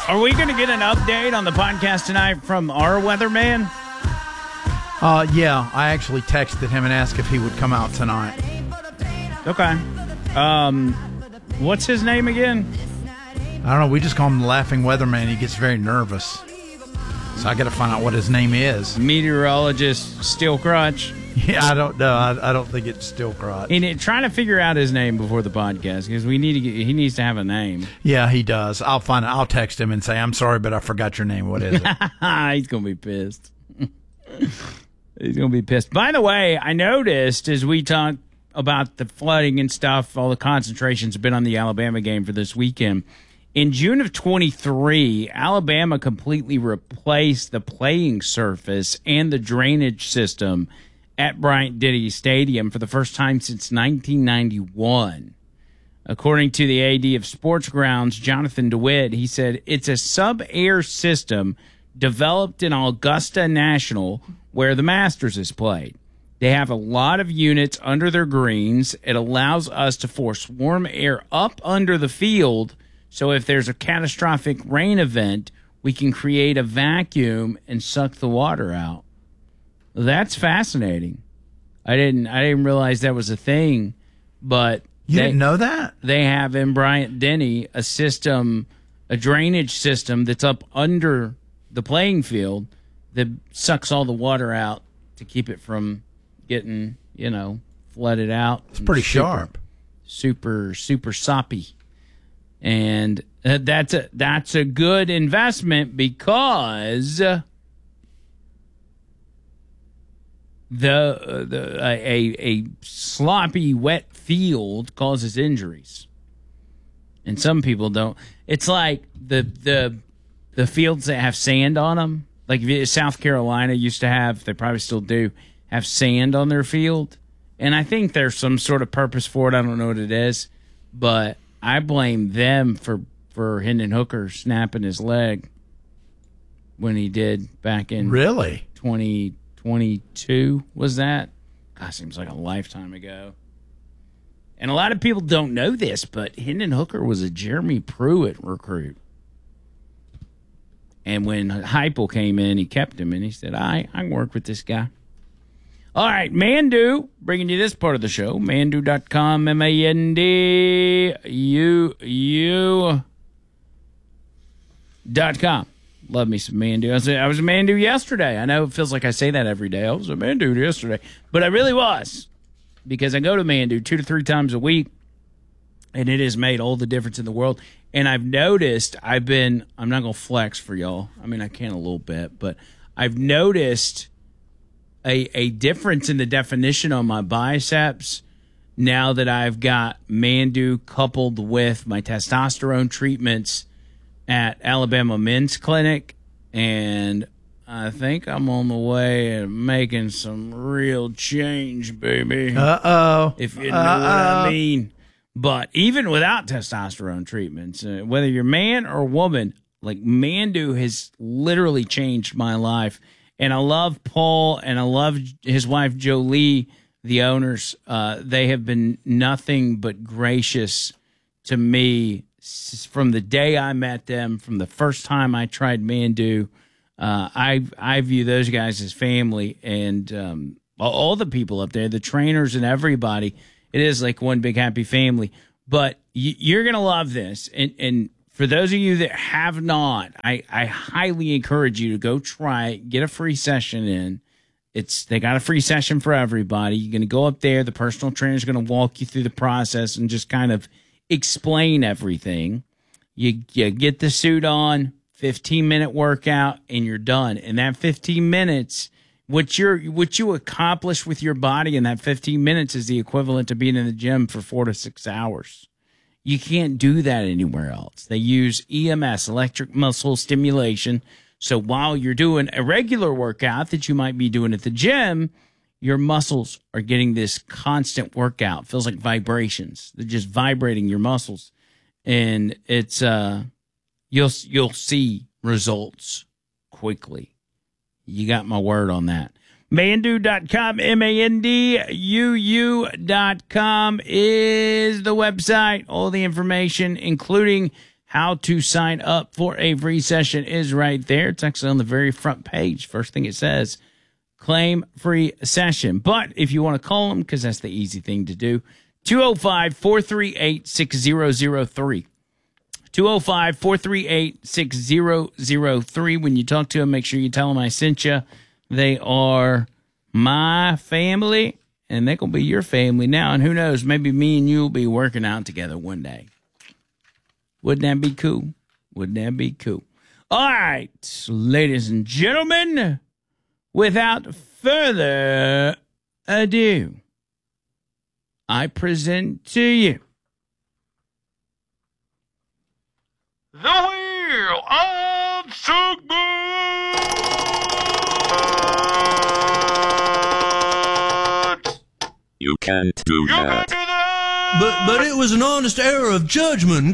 Are we going to get an update on the podcast tonight from our weatherman? Yeah, I actually texted him and asked if he would come out tonight. Okay. What's his name again? I don't know. We just call him the Laughing Weatherman. He gets very nervous. So I got to find out what his name is. Meteorologist Steel Crotch. Yeah, I don't know. I don't think it's Steel Crotch. Trying to figure out his name before the podcast because he needs to have a name. Yeah, he does. I'll find it. I'll text him and say, I'm sorry, but I forgot your name. What is it? He's going to be pissed. He's going to be pissed. By the way, I noticed as we talked about the flooding and stuff, all the concentrations have been on the Alabama game for this weekend. In June of 23, Alabama completely replaced the playing surface and the drainage system at Bryant-Denny Stadium for the first time since 1991. According to the AD of Sports Grounds, Jonathan DeWitt, he said, it's a sub-air system developed in Augusta National where the Masters is played. They have a lot of units under their greens. It allows us to force warm air up under the field, so if there's a catastrophic rain event, we can create a vacuum and suck the water out. That's fascinating. I didn't realize that was a thing, but you didn't know that? They have in Bryant-Denny a drainage system that's up under the playing field that sucks all the water out to keep it from getting, flooded out. It's pretty sharp. Super soppy. And that's a good investment because a sloppy wet field causes injuries, and some people don't. It's like the fields that have sand on them, like South Carolina used to have. They probably still do have sand on their field, and I think there's some sort of purpose for it. I don't know what it is, but I blame them for Hendon Hooker snapping his leg when he did back in 2022. Was that? God, seems like a lifetime ago. And a lot of people don't know this, but Hendon Hooker was a Jeremy Pruitt recruit. And when Heupel came in, he kept him, and he said, I can work with this guy. All right, Mandu, bringing you this part of the show, mandu.com, MANDU.com. Love me some Mandu. I was a Mandu yesterday. I know it feels like I say that every day. I was a Mandu yesterday, but I really was, because I go to Mandu 2 to 3 times a week, and it has made all the difference in the world. And I've noticed I'm not going to flex for y'all. I mean, I can a little bit, but I've noticed a difference in the definition on my biceps now that I've got Mandu coupled with my testosterone treatments at Alabama Men's Clinic, and I think I'm on the way to making some real change, baby. Uh-oh. If you know what I mean. But even without testosterone treatments, whether you're man or woman, like Mandu has literally changed my life. And I love Paul, and I love his wife, Jolie, the owners. They have been nothing but gracious to me from the day I met them, from the first time I tried Mandu. I view those guys as family, and all the people up there, the trainers and everybody. It is like one big happy family. But you're going to love this. And for those of you that have not, I highly encourage you to go try it, get a free session in. They got a free session for everybody. You're going to go up there. The personal trainer is going to walk you through the process and just kind of explain everything. You get the suit on, 15-minute workout, and you're done. And that 15 minutes, what you accomplish with your body in that 15 minutes is the equivalent to being in the gym for 4 to 6 hours. You can't do that anywhere else. They use EMS, electric muscle stimulation. So while you're doing a regular workout that you might be doing at the gym, your muscles are getting this constant workout. It feels like vibrations. They're just vibrating your muscles. And it's you'll see results quickly. You got my word on that. Mandu.com, MANDUU.com is the website. All the information, including How to sign up for a free session is right there. It's actually on the very front page. First thing it says, claim free session. But if you want to call them, because that's the easy thing to do, 205-438-6003. 205-438-6003. When you talk to them, make sure you tell them I sent you. They are my family, and they're going to be your family now. And who knows, maybe me and you will be working out together one day. Wouldn't that be cool? Wouldn't that be cool? All right, ladies and gentlemen, without further ado, I present to you the Wheel of Segments. You can't do that. But it was an honest error of judgment.